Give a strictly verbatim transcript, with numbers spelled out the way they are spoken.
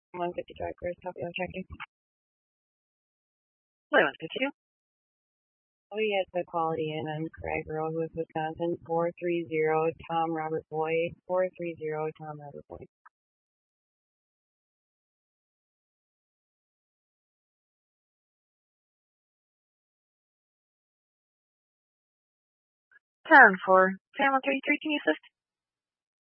one fifty Drive, Chris. Help you. I'm checking. one fifty-two. Oh, yes, the Quality Inn on Craig Road with Wisconsin. four three zero Tom Robert Boyd. four three zero Tom Robert Boyd. ten for Sam one thirty-three. Can you assist?